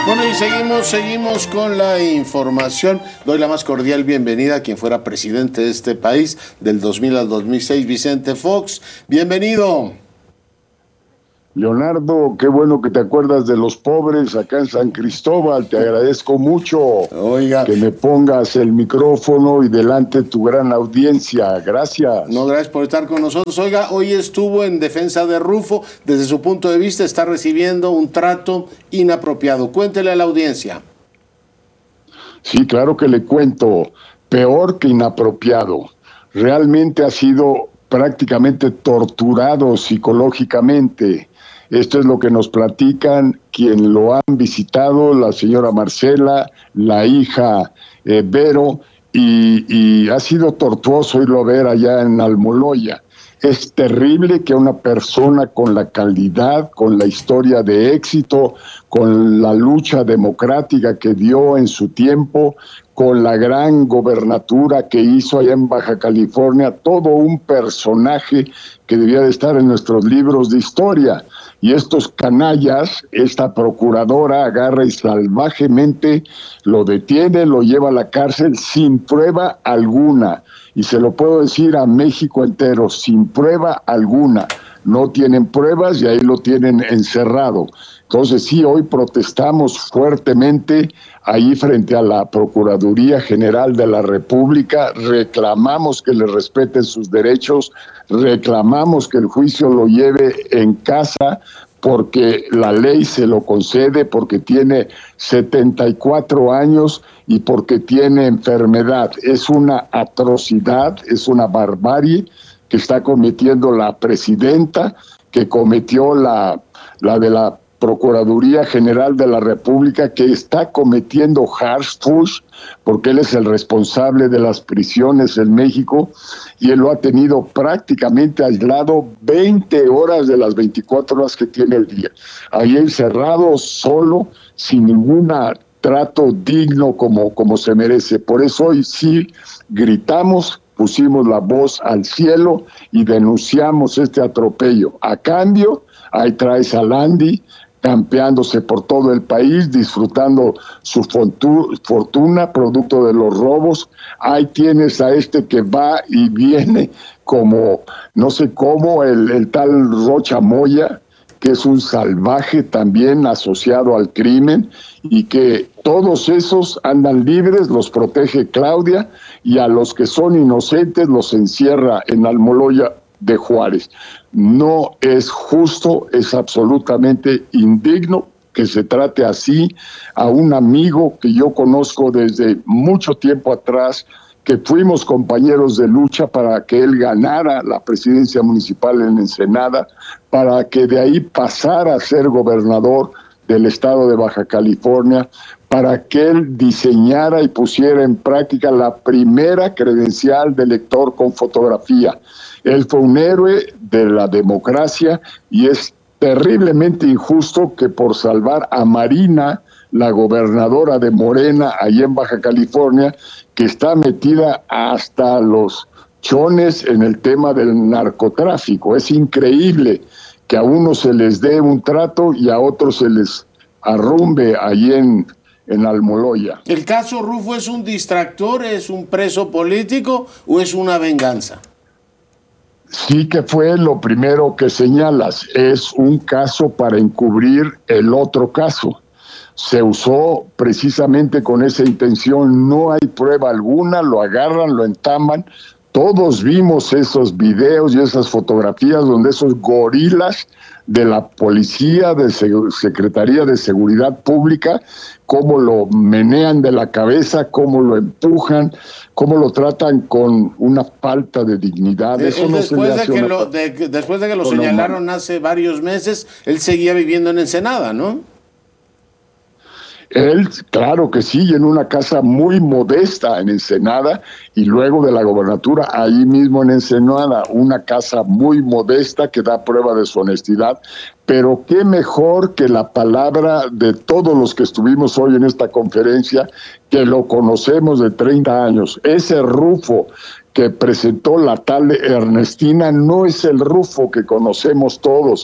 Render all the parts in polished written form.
Bueno, y seguimos con la información. Doy la más cordial bienvenida a quien fuera presidente de este país del 2000 al 2006, Vicente Fox. Bienvenido. Leonardo, qué bueno que te acuerdas de los pobres acá en San Cristóbal. Te agradezco mucho. Oiga, que me pongas el micrófono y delante tu gran audiencia. Gracias. No, gracias por estar con nosotros. Oiga, hoy estuvo en defensa de Rufo. Desde su punto de vista está recibiendo un trato inapropiado. Cuéntele a la audiencia. Sí, claro que le cuento. Peor que inapropiado. Realmente ha sido prácticamente torturado psicológicamente. Esto es lo que nos platican quien lo han visitado, la señora Marcela, la hija Vero, y ha sido tortuoso irlo a ver allá en Almoloya. Es terrible que una persona con la calidad, con la historia de éxito, con la lucha democrática que dio en su tiempo, con la gran gobernatura que hizo allá en Baja California, todo un personaje que debía de estar en nuestros libros de historia. Y estos canallas, esta procuradora agarra y salvajemente lo detiene, lo lleva a la cárcel sin prueba alguna. Y se lo puedo decir a México entero, sin prueba alguna. No tienen pruebas y ahí lo tienen encerrado. Entonces sí, hoy protestamos fuertemente ahí frente a la Procuraduría General de la República, reclamamos que le respeten sus derechos, reclamamos que el juicio lo lleve en casa porque la ley se lo concede, porque tiene 74 años y porque tiene enfermedad. Es una atrocidad, es una barbarie que está cometiendo la presidenta, que cometió la de la Procuraduría General de la República, que está cometiendo Harfuch, porque él es el responsable de las prisiones en México, y él lo ha tenido prácticamente aislado 20 horas de las 24 horas que tiene el día. Ahí encerrado, solo, sin ningún trato digno como se merece. Por eso hoy sí gritamos, pusimos la voz al cielo y denunciamos este atropello. A cambio, ahí traes a Landy, campeándose por todo el país, disfrutando su fortuna, producto de los robos. Ahí tienes a este que va y viene como, no sé cómo, el tal Rocha Moya, que es un salvaje también asociado al crimen, y que todos esos andan libres, los protege Claudia, y a los que son inocentes los encierra en Almoloya de Juárez. No es justo, es absolutamente indigno que se trate así a un amigo que yo conozco desde mucho tiempo atrás, que fuimos compañeros de lucha para que él ganara la presidencia municipal en Ensenada, para que de ahí pasara a ser gobernador del estado de Baja California, para que él diseñara y pusiera en práctica la primera credencial de elector con fotografía. Él fue un héroe de la democracia y es terriblemente injusto que por salvar a Marina, la gobernadora de Morena, allá en Baja California, que está metida hasta los chones en el tema del narcotráfico. Es increíble que a unos se les dé un trato y a otros se les arrumbe allí en Almoloya. ¿El caso Rufo es un distractor, es un preso político o es una venganza? Sí, que fue lo primero que señalas, es un caso para encubrir el otro caso. Se usó precisamente con esa intención, no hay prueba alguna, lo agarran, lo entaman. Todos vimos esos videos y esas fotografías donde esos gorilas de la policía, de Secretaría de Seguridad Pública, cómo lo menean de la cabeza, cómo lo empujan, cómo lo tratan con una falta de dignidad. Eso no después de que lo señalaron hace varios meses, él seguía viviendo en Ensenada, ¿no? Él, claro que sí, en una casa muy modesta en Ensenada, y luego de la gobernatura, ahí mismo en Ensenada, una casa muy modesta que da prueba de su honestidad, pero qué mejor que la palabra de todos los que estuvimos hoy en esta conferencia, que lo conocemos de 30 años. Ese Rufo que presentó la tal Ernestina no es el Rufo que conocemos todos.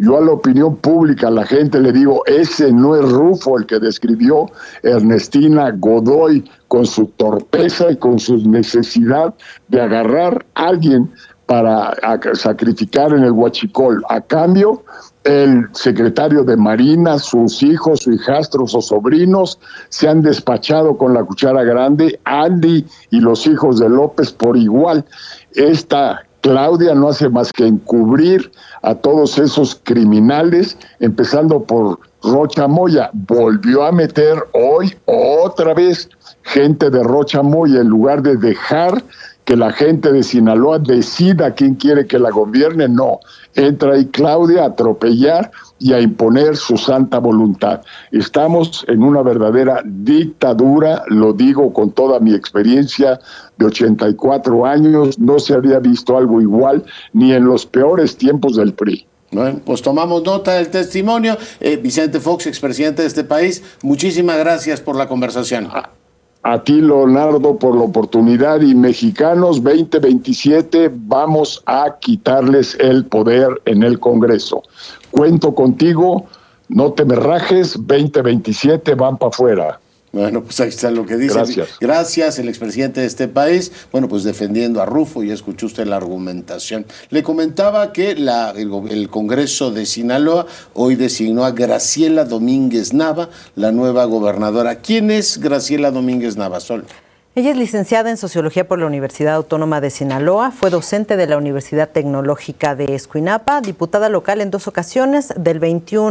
Yo a la opinión pública, a la gente le digo, ese no es Rufo el que describió Ernestina Godoy con su torpeza y con su necesidad de agarrar a alguien para sacrificar en el huachicol. A cambio, el secretario de Marina, sus hijos, sus hijastros o sobrinos se han despachado con la cuchara grande, Andy y los hijos de López por igual. Esta Claudia no hace más que encubrir a todos esos criminales, empezando por Rocha Moya. Volvió a meter hoy otra vez gente de Rocha Moya en lugar de dejar que la gente de Sinaloa decida quién quiere que la gobierne. No, entra ahí Claudia a atropellar y a imponer su santa voluntad. Estamos en una verdadera dictadura, lo digo con toda mi experiencia de 84 años, no se había visto algo igual ni en los peores tiempos del PRI. Bueno, pues tomamos nota del testimonio. Vicente Fox, expresidente de este país, muchísimas gracias por la conversación. A ti, Leonardo, por la oportunidad, y mexicanos, 2027 vamos a quitarles el poder en el Congreso. Cuento contigo, no te me rajes, 2027 van para afuera. Bueno, pues ahí está lo que dice. Gracias. Gracias, el expresidente de este país. Bueno, pues defendiendo a Rufo, ya escuchó usted la argumentación. Le comentaba que el Congreso de Sinaloa hoy designó a Graciela Domínguez Nava, la nueva gobernadora. ¿Quién es Graciela Domínguez Nava, Sol? Ella es licenciada en Sociología por la Universidad Autónoma de Sinaloa, fue docente de la Universidad Tecnológica de Escuinapa, diputada local en 2 ocasiones, del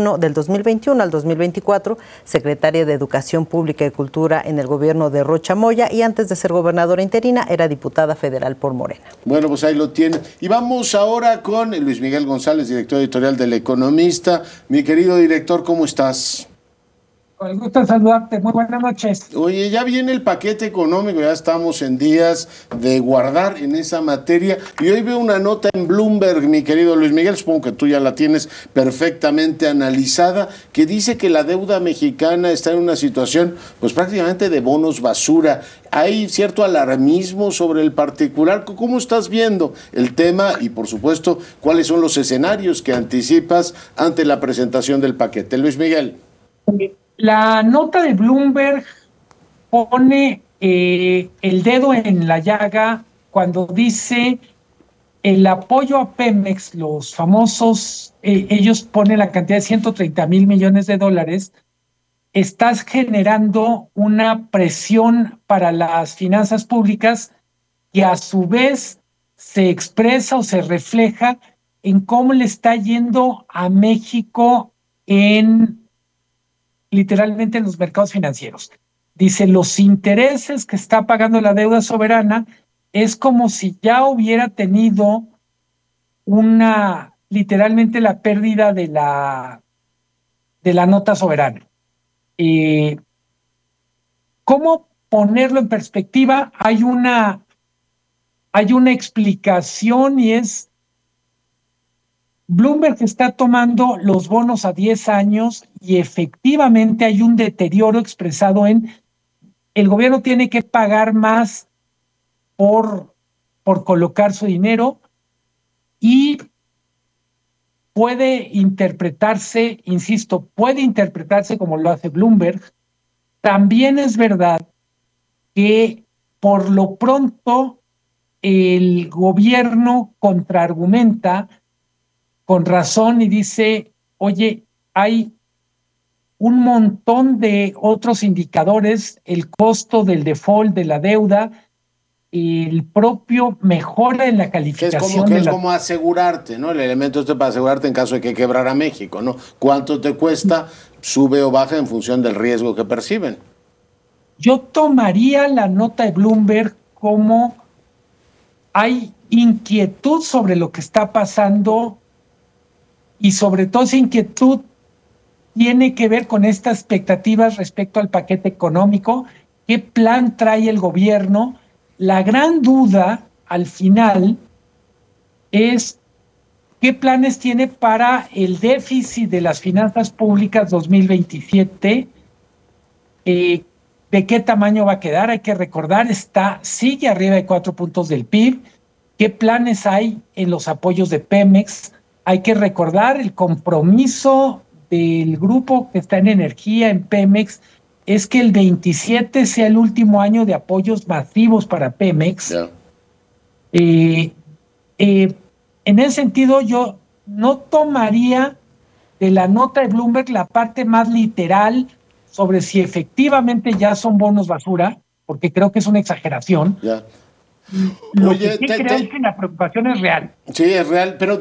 2021 al 2024, secretaria de Educación Pública y Cultura en el gobierno de Rocha Moya y antes de ser gobernadora interina era diputada federal por Morena. Bueno, pues ahí lo tiene. Y vamos ahora con Luis Miguel González, director editorial del Economista. Mi querido director, ¿cómo estás? Con el gusto de saludarte, muy buenas noches. Oye, ya viene el paquete económico, ya estamos en días de guardar en esa materia. Y hoy veo una nota en Bloomberg, mi querido Luis Miguel, supongo que tú ya la tienes perfectamente analizada, que dice que la deuda mexicana está en una situación pues prácticamente de bonos basura. Hay cierto alarmismo sobre el particular. ¿Cómo estás viendo el tema? Y por supuesto, ¿cuáles son los escenarios que anticipas ante la presentación del paquete? Luis Miguel. La nota de Bloomberg pone el dedo en la llaga cuando dice el apoyo a Pemex, los famosos, ellos ponen la cantidad de 130,000 millones de dólares, estás generando una presión para las finanzas públicas que a su vez se expresa o se refleja en cómo le está yendo a México literalmente en los mercados financieros. Dice, los intereses que está pagando la deuda soberana es como si ya hubiera tenido literalmente la pérdida de la nota soberana. ¿Cómo ponerlo en perspectiva? Hay una explicación y es Bloomberg está tomando los bonos a 10 años y efectivamente hay un deterioro expresado en el gobierno tiene que pagar más por colocar su dinero y puede interpretarse, insisto, puede interpretarse como lo hace Bloomberg. También es verdad que por lo pronto el gobierno contraargumenta con razón y dice, oye, hay un montón de otros indicadores, el costo del default de la deuda, el propio mejora en la calificación. Que es como asegurarte, ¿no? El elemento este para asegurarte en caso de que quebrara México, ¿no? ¿Cuánto te cuesta? Sube o baja en función del riesgo que perciben. Yo tomaría la nota de Bloomberg como hay inquietud sobre lo que está pasando y sobre todo esa inquietud tiene que ver con estas expectativas respecto al paquete económico, qué plan trae el gobierno. La gran duda al final es qué planes tiene para el déficit de las finanzas públicas 2027, de qué tamaño va a quedar. Hay que recordar, sigue arriba de 4 puntos del PIB. ¿Qué planes hay en los apoyos de Pemex? hay que recordar el compromiso del grupo que está en energía, en Pemex, es que el 27 sea el último año de apoyos masivos para Pemex. En ese sentido, yo no tomaría de la nota de Bloomberg la parte más literal sobre si efectivamente ya son bonos basura, porque creo que es una exageración. Lo que sí creo es que la preocupación es real. Sí, es real, pero